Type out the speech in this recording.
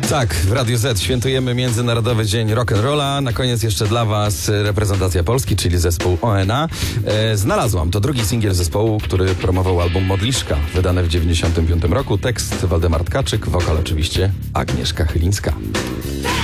Tak, w Radiu Z świętujemy Międzynarodowy Dzień Rock'n'Rolla. Na koniec jeszcze dla was reprezentacja Polski, czyli zespół ONA. Znalazłam. To drugi singiel zespołu, który promował album Modliszka, wydane w 1995 roku. Tekst Waldemar Tkaczyk, wokal oczywiście Agnieszka Chylińska.